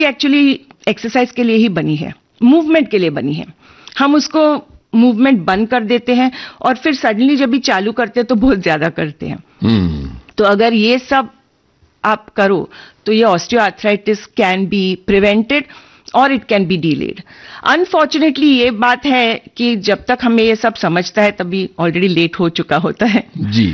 Actually exercise के लिए ही बनी है, मूवमेंट के लिए बनी है। हम उसको मूवमेंट बंद कर देते हैं और फिर सडनली जब भी चालू करते हैं तो बहुत ज्यादा करते हैं। तो अगर ये सब आप करो तो ये ऑस्टियोआर्थराइटिस कैन बी प्रिवेंटेड और it can be delayed. Unfortunately ये बात है कि जब तक हमें ये सब समझता है तभी ऑलरेडी लेट हो चुका होता है जी।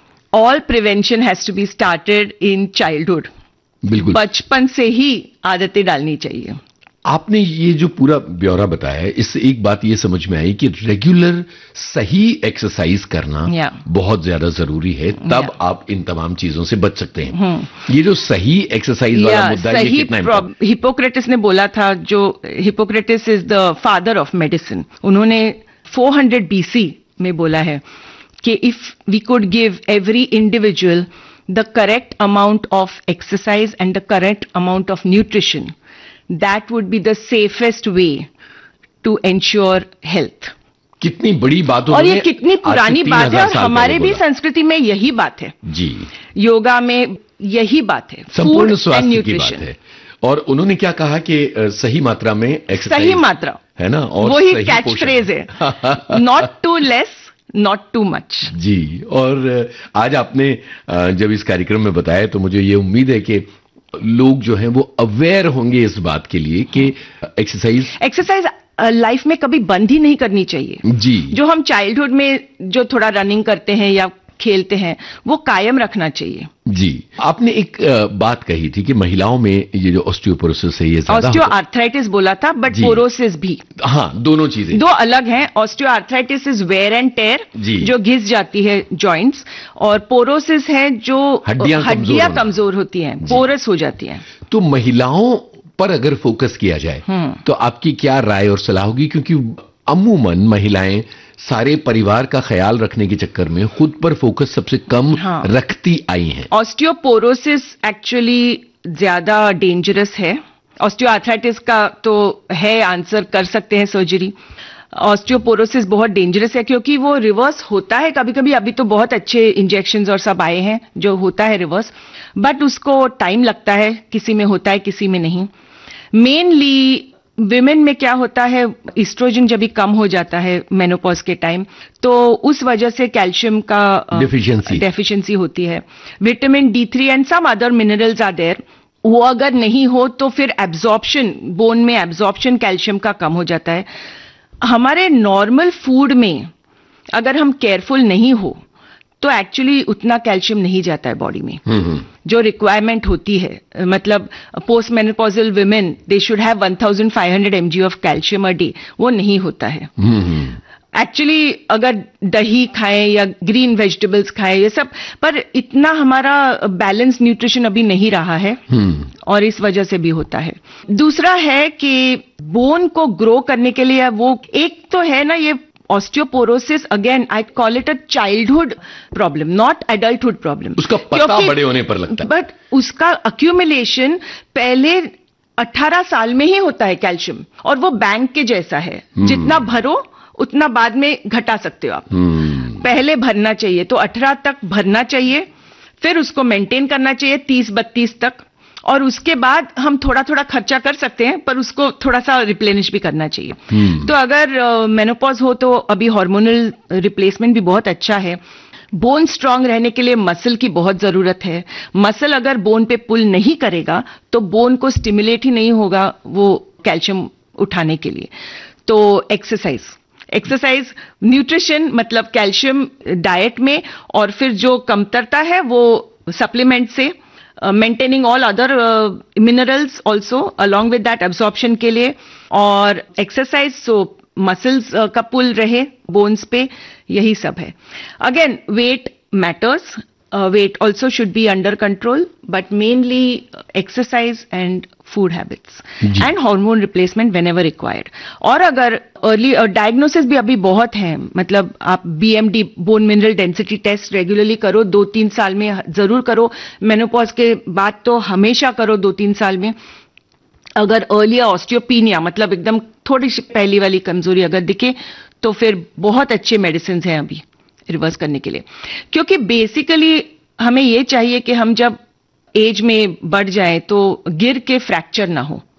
All prevention has to be started in childhood. बिल्कुल, बचपन से ही आदतें डालनी चाहिए। आपने ये जो पूरा ब्यौरा बताया है, इससे एक बात ये समझ में आई कि रेगुलर सही एक्सरसाइज करना बहुत ज्यादा जरूरी है, तब आप इन तमाम चीजों से बच सकते हैं। ये जो सही एक्सरसाइज वाला मुद्दा है, ये कितना हिपोक्रेटिस ने बोला था, जो Hippocrates is the father of medicine, उन्होंने 400 BC में बोला है कि if we could give every individual the correct amount of exercise and the correct amount of nutrition, that would be the safest way to ensure health. कितनी बड़ी बात, और ये कितनी पुरानी बात है, और हमारे भी संस्कृति में यही बात है जी, योगा में यही बात है, संपूर्ण स्वास्थ्य की बात है। और उन्होंने क्या कहा कि सही मात्रा में एक्सरसाइज, सही मात्रा है ना, और वही कैच फ्रेज है, not to less not too much जी। और आज आपने जब इस कार्यक्रम में बताया तो मुझे ये उम्मीद है कि लोग जो हैं वो अवेयर होंगे इस बात के लिए कि एक्सरसाइज लाइफ में कभी बंद ही नहीं करनी चाहिए जी। जो हम चाइल्डहुड में जो थोड़ा रनिंग करते हैं या खेलते हैं वो कायम रखना चाहिए जी। आपने एक बात कही थी कि महिलाओं में ये जो ऑस्टियोपोरोसिस है ये ज्यादा, ऑस्टियोआर्थराइटिस बोला था, बट पोरोसिस भी, हाँ, दोनों चीजें, दो अलग हैं। Osteoarthritis is where and tear, जो घिस जाती है जॉइंट्स, और पोरोसिस है जो हड्डियां कमजोर होती हैं, पोरस हो जाती हैं। तो महिलाओं पर अगर फोकस किया जाए तो आपकी क्या राय और सलाह होगी, क्योंकि अमूमन महिलाएं सारे परिवार का ख्याल रखने के चक्कर में खुद पर फोकस सबसे कम रखती आई हैं। ऑस्टियोपोरोसिस एक्चुअली ज्यादा डेंजरस है। ऑस्टियोआर्थराइटिस का तो है, आंसर कर सकते हैं सर्जरी। ऑस्टियोपोरोसिस बहुत डेंजरस है क्योंकि वो रिवर्स होता है कभी कभी। अभी तो बहुत अच्छे इंजेक्शंस और सब आए हैं जो होता है रिवर्स, बट उसको टाइम लगता है, किसी में होता है किसी में नहीं। मेनली विमेन में क्या होता है, एस्ट्रोजन जब भी कम हो जाता है मेनोपॉज के टाइम, तो उस वजह से कैल्शियम का डेफिशिएंसी होती है। Vitamin D3 and some other minerals are there, वो अगर नहीं हो तो फिर एब्जॉर्प्शन, बोन में एब्जॉर्प्शन कैल्शियम का कम हो जाता है। हमारे नॉर्मल फूड में अगर हम केयरफुल नहीं हो तो एक्चुअली उतना कैल्शियम नहीं जाता है बॉडी में जो रिक्वायरमेंट होती है। मतलब post menopausal women they should have 1500 mg of calcium a day, वो नहीं होता है। एक्चुअली अगर दही खाएं या ग्रीन वेजिटेबल्स खाएं ये सब, पर इतना हमारा बैलेंस न्यूट्रिशन अभी नहीं रहा है और इस वजह से भी होता है। दूसरा है कि बोन को ग्रो करने के लिए, वो एक तो है ना ये osteoporosis, again I call it a childhood problem, not adulthood problem. उसका पता बड़े होने पर लगता है, बट उसका अक्यूमुलेशन पहले 18 साल में ही होता है कैल्शियम, और वो बैंक के जैसा है, जितना भरो उतना बाद में घटा सकते हो आप। पहले भरना चाहिए तो 18 तक भरना चाहिए, फिर उसको मेंटेन करना चाहिए 30-32 तक, और उसके बाद हम थोड़ा थोड़ा खर्चा कर सकते हैं, पर उसको थोड़ा सा रिप्लेनिश भी करना चाहिए। तो अगर मेनोपॉज हो तो अभी हार्मोनल रिप्लेसमेंट भी बहुत अच्छा है। बोन स्ट्रांग रहने के लिए मसल की बहुत जरूरत है। मसल अगर बोन पे पुल नहीं करेगा तो बोन को स्टिमुलेट ही नहीं होगा वो कैल्शियम उठाने के लिए। तो एक्सरसाइज, न्यूट्रिशन मतलब कैल्शियम डाइट में, और फिर जो कमतरता है वो सप्लीमेंट से, maintaining all other minerals also along with that absorption के लिए, और एक्सरसाइज सो मसल्स का पुल रहे बोन्स पे, यही सब है। Again wait matters, weight also should be under control, but mainly exercise and food habits and hormone replacement whenever required. और अगर early diagnosis भी अभी बहुत है, मतलब आप BMD bone mineral density test regularly करो, 2-3 साल में जरूर करो। मेनोपॉज के बाद तो हमेशा करो 2-3 साल में। अगर अर्ली ऑस्टियोपीनिया मतलब एकदम थोड़ी सी पहली वाली कमजोरी अगर दिखे तो फिर बहुत अच्छे मेडिसिन हैं अभी रिवर्स करने के लिए। क्योंकि बेसिकली हमें ये चाहिए कि हम जब एज में बढ़ जाए तो गिर के फ्रैक्चर ना हो।